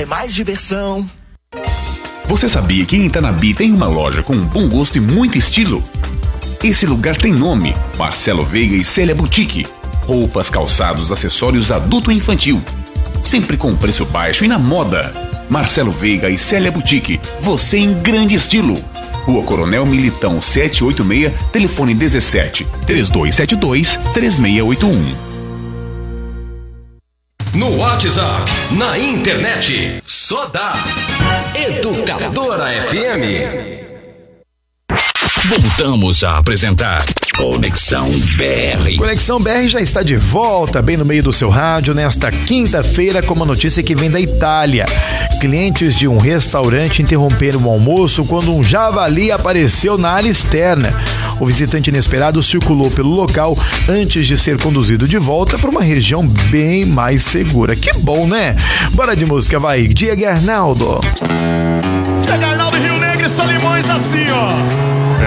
é mais diversão. Você sabia que em Itanabi tem uma loja com bom gosto e muito estilo? Esse lugar tem nome: Marcelo Veiga e Célia Boutique. Roupas, calçados, acessórios adulto e infantil. Sempre com preço baixo e na moda. Marcelo Veiga e Célia Boutique. Você em grande estilo. Rua Coronel Militão 786, telefone 17 3272 3681. No WhatsApp, na internet, só dá Educadora FM. Voltamos a apresentar Conexão BR. Conexão BR já está de volta, bem no meio do seu rádio, nesta quinta-feira, com uma notícia que vem da Itália. Clientes de um restaurante interromperam o almoço quando um javali apareceu na área externa. O visitante inesperado circulou pelo local antes de ser conduzido de volta para uma região bem mais segura. Que bom, né? Bora de música, vai. Diego Arnaldo. Diego Arnaldo, Rio Negro e Solimões, assim, ó.